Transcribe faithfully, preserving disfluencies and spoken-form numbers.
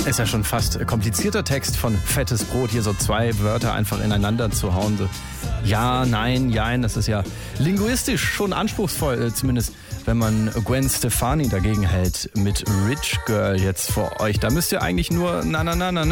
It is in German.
Ist ja schon fast komplizierter Text von Fettes Brot, hier so zwei Wörter einfach ineinander zu hauen. So ja, nein, jein, das ist ja linguistisch schon anspruchsvoll, zumindest wenn man Gwen Stefani dagegen hält mit Rich Girl jetzt vor euch. Da müsst ihr eigentlich nur na na na na